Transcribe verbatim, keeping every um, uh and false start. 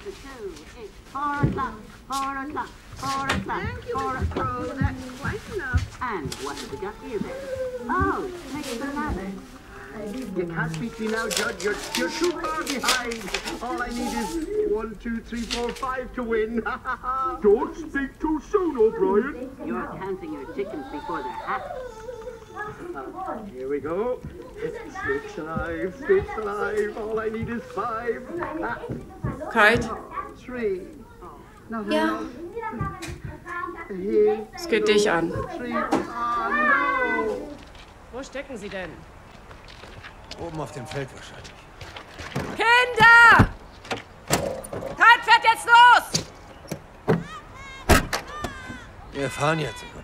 two, eight, four o'clock, four o'clock, four o'clock. Thank you, Mister Crow. That's quite enough. And what have we got here then? Oh, next to ladder. You can't beat me now, Judge. You're, you're too far behind. All I need is one, two, three, four, five to win. Don't speak too soon, O'Brien. You're counting your chickens before they're hatched. Uh, here we go. Snakes alive, snakes alive. All I need is five. Ah, Kite, three. Nothing Ja. else. Here. es geht dich an. Three. Ah, no. Wo stecken sie denn? Oben auf dem Feld wahrscheinlich. Kinder! Kite fährt jetzt los! Wir fahren jetzt.